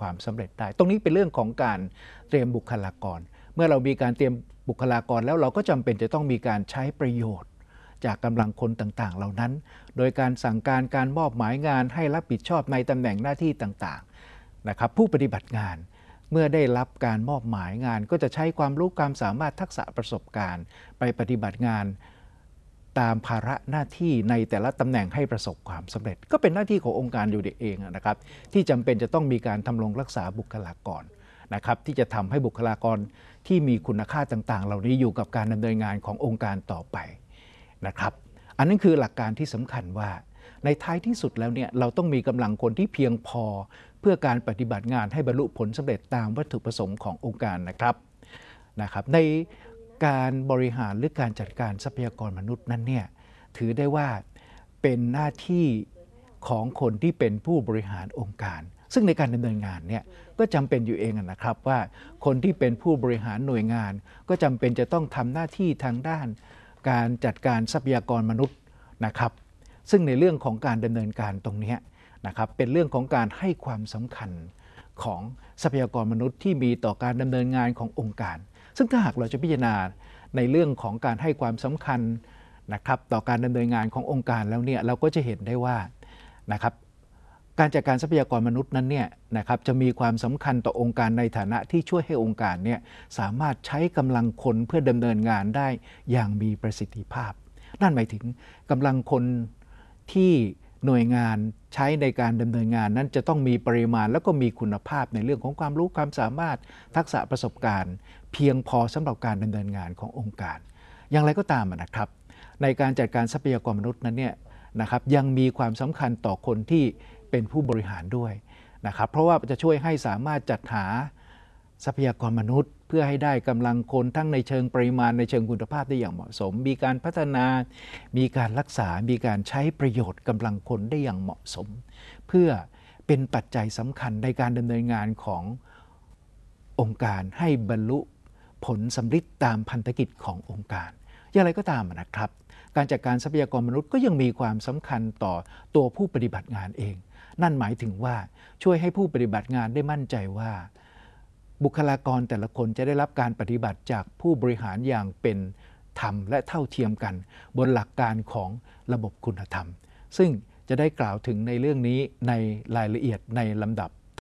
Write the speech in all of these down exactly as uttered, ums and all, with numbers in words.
ความสำเร็จได้ตรงนี้เป็นเรื่องของการเตรียมบุคลากรเมื่อเรามีการเตรียมบุคลากรแล้วเราก็จำเป็นจะต้องมีการใช้ประโยชน์จากกำลังคนต่างๆเหล่านั้นโดยการสั่งการการมอบหมายงานให้รับผิดชอบในตำแหน่งหน้าที่ต่างๆนะครับผู้ปฏิบัติงานเมื่อได้รับการมอบหมายงานก็จะใช้ความรู้ความสามารถทักษะประสบการณ์ไปปฏิบัติงานตามภาระหน้าที่ในแต่ละตำแหน่งให้ประสบความสำเร็จก็เป็นหน้าที่ขององค์การอยู่เองนะครับที่จำเป็นจะต้องมีการทำรงรักษาบุคลากรนะครับที่จะทำให้บุคลากรที่มีคุณค่าต่างๆเหล่านี้อยู่กับการดำเนินงานขององค์การต่อไปนะครับอันนั้นคือหลักการที่สำคัญว่าในท้ายที่สุดแล้วเนี่ยเราต้องมีกำลังคนที่เพียงพอเพื่อการปฏิบัติงานให้บรรลุผลสำเร็จตามวัตถุประสงค์ขององค์การนะครับนะครับในการบริหารหรือการจัดการทรัพยากรมนุษย์นั้นเนี่ยถือได้ว่าเป็นหน้าที่ของคนที่เป็นผู้บริหารองค์การซึ่งในการดำเนินงานเนี่ยก็จำเป็นอยู่เองนะครับว่าคนที่เป็นผู้บริหารหน่วยงานก็จำเป็นจะต้องทำหน้าที่ทางด้านการจัดการทรัพยากรมนุษย์นะครับซึ่งในเรื่องของการดำเนินการตรงนี้นะครับเป็นเรื่องของการให้ความสำคัญของทรัพยากรมนุษย์ที่มีต่อการดำเนินงานขององค์การซึ่งถ้าหากเราจะพิจารณาในเรื่องของการให้ความสำคัญนะครับต่อการดำเนินงานขององค์การแล้วเนี่ยเราก็จะเห็นได้ว่านะครับการจัดการทรัพยากรมนุษย์นั้นเนี่ยนะครับจะมีความสำคัญต่อองค์การในฐานะที่ช่วยให้องค์การเนี่ยสามารถใช้กำลังคนเพื่อดำเนินงานได้อย่างมีประสิทธิภาพนั่นหมายถึงกำลังคนที่หน่วยงานใช้ในการดำเนินงานนั้นจะต้องมีปริมาณแล้วก็มีคุณภาพในเรื่องของความรู้ความสามารถทักษะประสบการณ์เพียงพอสำหรับการดำเนินงานขององค์การอย่างไรก็ตามนะครับในการจัดการทรัพยากรมนุษย์นั้นเนี่ยนะครับยังมีความสำคัญต่อคนที่เป็นผู้บริหารด้วยนะครับเพราะว่าจะช่วยให้สามารถจัดหาทรัพยากรมนุษย์เพื่อให้ได้กำลังคนทั้งในเชิงปริมาณในเชิงคุณภาพได้อย่างเหมาะสมมีการพัฒนามีการรักษามีการใช้ประโยชน์กำลังคนได้อย่างเหมาะสมเพื่อเป็นปัจจัยสำคัญในการดำเนินงานขององค์การให้บรรลุผลสำเร็จตามพันธกิจขององค์การอย่างไรก็ตามนะครับการจัดการทรัพยากรมนุษย์ก็ยังมีความสำคัญต่อตัวผู้ปฏิบัติงานเองนั่นหมายถึงว่าช่วยให้ผู้ปฏิบัติงานได้มั่นใจว่าบุคลากรแต่ละคนจะได้รับการปฏิบัติจากผู้บริหารอย่างเป็นธรรมและเท่าเทียมกันบนหลักการของระบบคุณธรรมซึ่งจะได้กล่าวถึงในเรื่องนี้ในรายละเอียดในลำดับ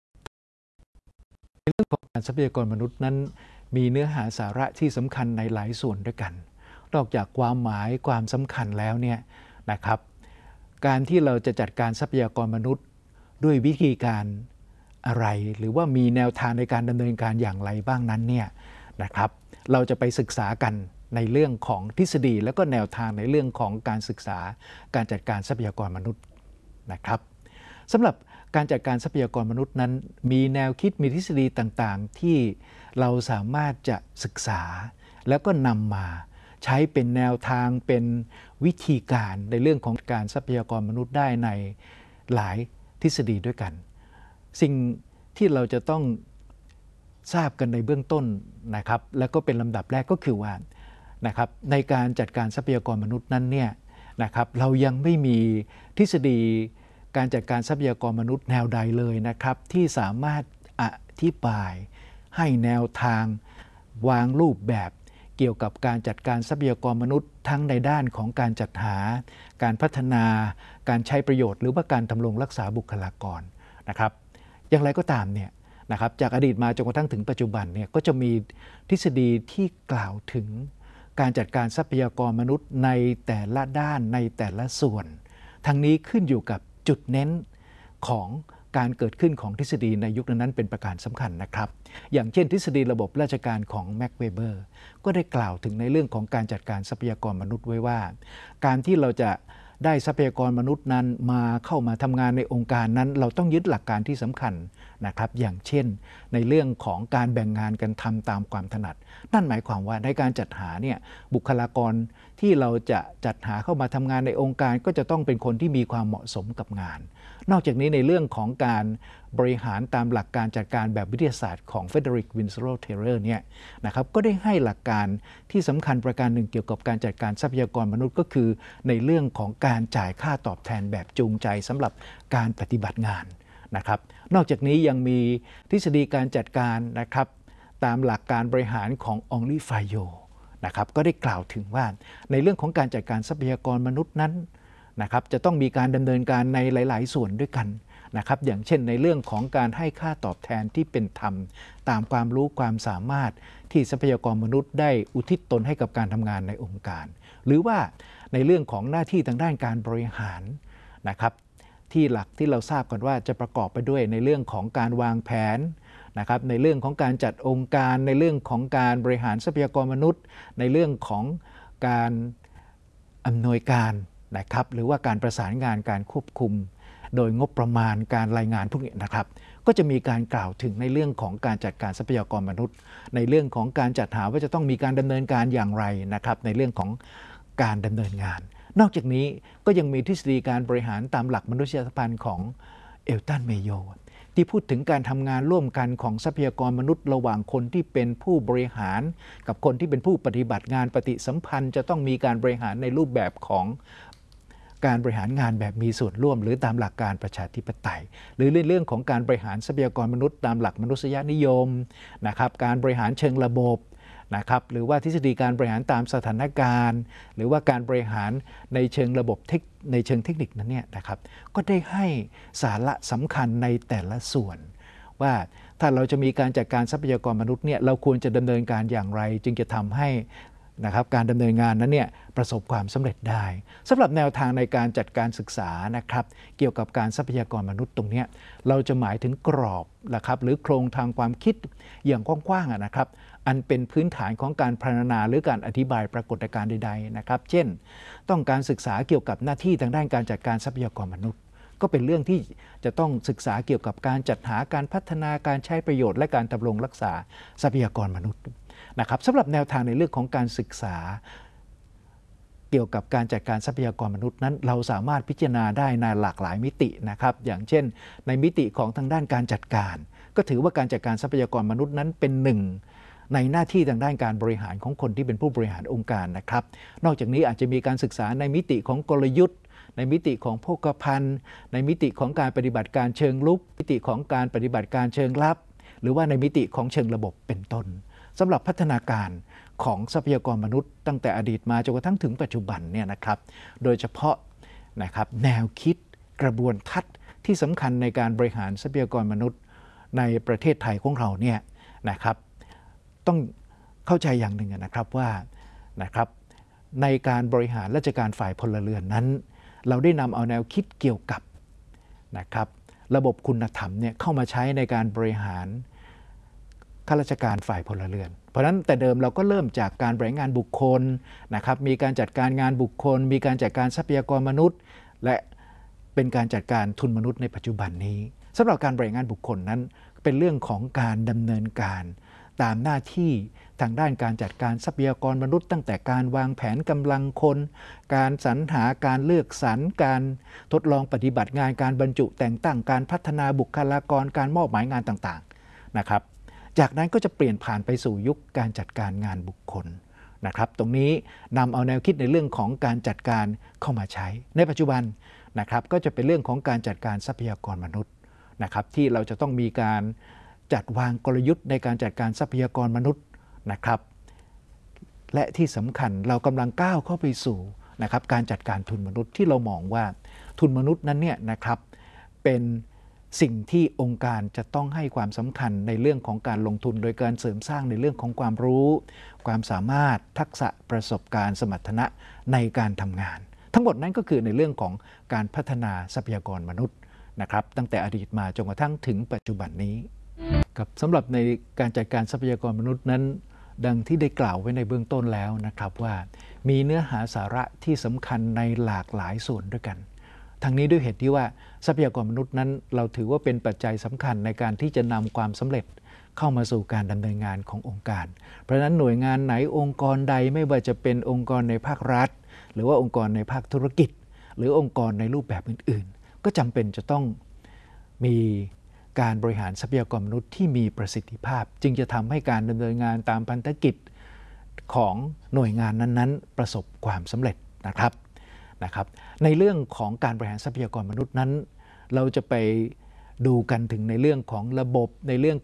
ในเรื่องของการทรัพยากรมนุษย์นั้นมีเนื้อหาสาระที่สำคัญในหลายส่วนด้วยกันนอกจากความหมายความสำคัญแล้วเนี่ยนะครับการที่เราจะจัดการทรัพยากรมนุษย์ด้วยวิธีการอะไรหรือว่ามีแนวทางในการดำเนินการอย่างไรบ้างนั้นเนี่ยนะครับเราจะไปศึกษากันในเรื่องของทฤษฎีและก็แนวทางในเรื่องของการศึกษาการจัดการทรัพยากรมนุษย์นะครับสำหรับการจัดการทรัพยากรมนุษย์นั้นมีแนวคิดมีทฤษฎีต่างๆที่เราสามารถจะศึกษาแล้วก็นำมาใช้เป็นแนวทางเป็นวิธีการในเรื่องของการทรัพยากรมนุษย์ได้ในหลายทฤษฎีด้วยกันสิ่งที่เราจะต้องทราบกันในเบื้องต้นนะครับและก็เป็นลำดับแรกก็คือว่านะครับในการจัดการทรัพยากรมนุษย์นั้นเนี่ยนะครับเรายังไม่มีทฤษฎีการจัดการทรัพยากรมนุษย์แนวใดเลยนะครับที่สามารถอธิบายให้แนวทางวางรูปแบบเกี่ยวกับการจัดการทรัพยากรมนุษย์ทั้งในด้านของการจัดหาการพัฒนาการใช้ประโยชน์หรือว่าการดำรงรักษาบุคลากรนะครับอย่างไรก็ตามเนี่ยนะครับจากอดีตมาจนกระทั่งถึงปัจจุบันเนี่ยก็จะมีทฤษฎีที่กล่าวถึงการจัดการทรัพยากรมนุษย์ในแต่ละด้านในแต่ละส่วนทั้งนี้ขึ้นอยู่กับจุดเน้นของการเกิดขึ้นของทฤษฎีในยุคนั้นเป็นประการสำคัญนะครับอย่างเช่นทฤษฎีระบบราชการของแม็กเวเบอร์ก็ได้กล่าวถึงในเรื่องของการจัดการทรัพยากรมนุษย์ไว้ว่าการที่เราจะได้ทรัพยากรมนุษย์นั้นมาเข้ามาทำงานในองค์การนั้นเราต้องยึดหลักการที่สำคัญนะครับอย่างเช่นในเรื่องของการแบ่งงานกันทำตามความถนัดนั่นหมายความว่าในการจัดหาเนี่ยบุคลากรที่เราจะจัดหาเข้ามาทำงานในองค์การก็จะต้องเป็นคนที่มีความเหมาะสมกับงานนอกจากนี้ในเรื่องของการบริหารตามหลักการจัดการแบบวิทยาศาสตร์ของเฟเดริก วินเซโร เทเลอร์เนี่ยนะครับก็ได้ให้หลักการที่สำคัญประการหนึ่งเกี่ยวกับการจัดการทรัพยากรมนุษย์ก็คือในเรื่องของการจ่ายค่าตอบแทนแบบจูงใจสำหรับการปฏิบัติงานนะครับนอกจากนี้ยังมีทฤษฎีการจัดการนะครับตามหลักการบริหารขององลีฟายโยนะครับก็ได้กล่าวถึงว่าในเรื่องของการจัดการทรัพยากรมนุษย์นั้นนะครับจะต้องมีการดำเนินการในหลายๆส่วนด้วยกันนะครับอย่างเช่นในเรื่องของการให้ค่าตอบแทนที่เป็นธรรมตามความรู้ความสามารถที่ทรัพยากรมนุษย์ได้อุทิศตนให้กับการทำงานในองค์การหรือว่าในเรื่องของหน้าที่ทางด้านการบริหารนะครับที่หลักที่เราทราบกันว่าจะประกอบไปด้วยในเรื่องของการวางแผนนะครับในเรื่องของการจัดองค์การในเรื่องของการบริหารทรัพยากรมนุษย์ในเรื่องของการอำนวยการนะครับหรือว่าการประสานงานการควบคุมโดยงบประมาณการรายงานพวกนี้นะครับก็จะมีการกล่าวถึงในเรื่องของการจัดการทรัพยากรมนุษย์ในเรื่องของการจัดหาว่าจะต้องมีการดำเนินการอย่างไรนะครับในเรื่องของการดำเนินงานนอกจากนี้ก็ยังมีทฤษฎีการบริหารตามหลักมนุษยสัมพันธ์ของเอลตันเมโยที่พูดถึงการทำงานร่วมกันของทรัพยากรมนุษย์ระหว่างคนที่เป็นผู้บริหารกับคนที่เป็นผู้ปฏิบัติงานปฏิสัมพันธ์จะต้องมีการบริหารในรูปแบบของการบริหารงานแบบมีส่วนร่วมหรือตามหลักการประชาธิปไตยหรือเรื่องของการบริหารทรัพยากรมนุษย์ตามหลักมนุษยนิยมนะครับการบริหารเชิงระบบนะครับหรือว่าทฤษฎีการบริหารตามสถานการณ์หรือว่าการบริหารในเชิงระบบเทคในเชิงเทคนิคนั้นเนี่ยนะครับก็ได้ให้สาระสำคัญในแต่ละส่วนว่าถ้าเราจะมีการจัดการทรัพยากรมนุษย์เนี่ยเราควรจะดำเนินการอย่างไรจึงจะทำให้นะครับการดำเนินงานนั้นเนี่ยประสบความสำเร็จได้สำหรับแนวทางในการจัดการศึกษานะครับเกี่ยวกับการทรัพยากรมนุษย์ตรงนี้เราจะหมายถึงกรอบนะครับหรือโครงทางความคิดอย่างกว้างๆนะครับอันเป็นพื้นฐานของการพรรณนาหรือการอธิบายปรากฏการณ์ใดๆนะครับเช่นต้องการศึกษาเกี่ยวกับหน้าที่ทางด้านการจัดการทรัพยากรมนุษย์ก็เป็นเรื่องที่จะต้องศึกษาเกี่ยวกับการจัดหาการพัฒนาการใช้ประโยชน์และการดำรงรักษาทรัพยากรมนุษย์นะครับสำหรับแนวทางในเรื่องของการศึกษาเกี่ยวกับการจัดการทรัพยากรมนุษย์นั้นเราสามารถพิจารณาได้ในหลากหลายมิตินะครับอย่างเช่นในมิติของทางด้านการจัดการก็ถือว่าการจัดการทรัพยากรมนุษย์นั้นเป็นหนึ่งในหน้าที่ทางด้านการบริหารของคนที่เป็นผู้บริหารองค์การนะครับนอกจากนี้อาจจะมีการศึกษาในมิติของกลยุทธ์ในมิติของโภคภัณฑ์ในมิติของการปฏิบัติการเชิงลุกมิติของการปฏิบัติการเชิงลับหรือว่าในมิติของเชิงระบบเป็นต้นสำหรับพัฒนาการของทรัพยากรมนุษย์ตั้งแต่อดีตมาจนกระทั่งถึงปัจจุบันเนี่ยนะครับโดยเฉพาะนะครับแนวคิดกระบวนทัศน์ที่สำคัญในการบริหารทรัพยากรมนุษย์ในประเทศไทยของเราเนี่ยนะครับต้องเข้าใจอย่างหนึ่งนะครับว่านะครับในการบริหารราชการฝ่ายพลเรือนนั้นเราได้นำเอาแนวคิดเกี่ยวกับนะครับระบบคุณธรรมเนี่ยเข้ามาใช้ในการบริหารข้าราชการฝ่ายพลเรือนเพราะฉะนั้นแต่เดิมเราก็เริ่มจากการบริหารงานบุคคลนะครับมีการจัดการงานบุคคลมีการจัดการทรัพยากรมนุษย์และเป็นการจัดการทุนมนุษย์ในปัจจุบันนี้สำหรับการบริหารงานบุคคลนั้นเป็นเรื่องของการดำเนินการตามหน้าที่ทางด้านการจัดการทรัพยากรมนุษย์ตั้งแต่การวางแผนกำลังคนการสรรหาการเลือกสรรการทดลองปฏิบัติงานการบรรจุแต่งตั้งการพัฒนาบุคลากรการมอบหมายงานต่างๆนะครับจากนั้นก็จะเปลี่ยนผ่านไปสู่ยุคการจัดการงานบุคคลนะครับตรงนี้นำเอาแนวคิดในเรื่องของการจัดการเข้ามาใช้ในปัจจุบันนะครับก็จะเป็นเรื่องของการจัดการทรัพยากรมนุษย์นะครับที่เราจะต้องมีการจัดวางกลยุทธ์ในการจัดการทรัพยากรมนุษย์นะครับและที่สำคัญเรากำลังก้าวเข้าไปสู่นะครับการจัดการทุนมนุษย์ที่เรามองว่าทุนมนุษย์นั้นเนี่ยนะครับเป็นสิ่งที่องค์การจะต้องให้ความสำคัญในเรื่องของการลงทุนโดยการเสริมสร้างในเรื่องของความรู้ความสามารถทักษะประสบการณ์สมรรถนะในการทำงานทั้งหมดนั้นก็คือในเรื่องของการพัฒนาทรัพยากรมนุษย์นะครับตั้งแต่อดีตมาจนกระทั่งถึงปัจจุบันนี้ครับสำหรับในการจัดการทรัพยากรมนุษย์นั้นดังที่ได้กล่าวไว้ในเบื้องต้นแล้วนะครับว่ามีเนื้อหาสาระที่สำคัญในหลากหลายส่วนด้วยกันทั้งนี้ด้วยเหตุที่ว่าทรัพยากรมนุษย์นั้นเราถือว่าเป็นปัจจัยสำคัญในการที่จะนำความสำเร็จเข้ามาสู่การดำเนินงานขององค์การเพราะฉะนั้นหน่วยงานไหนองค์กรใดไม่ว่าจะเป็นองค์กรในภาครัฐหรือว่าองค์กรในภาคธุรกิจหรือองค์กรในรูปแบบอื่นๆก็จำเป็นจะต้องมีการบริหารทรัพยากรมนุษย์ที่มีประสิทธิภาพจึงจะทำให้การดำเนินงานตามพันธกิจของหน่วยงานนั้นๆประสบความสำเร็จนะครับนะครับในเรื่องของการบริหารทรัพยากรมนุษย์นั้นเราจะไปดูกันถึงในเรื่องของระบบในเรื่อง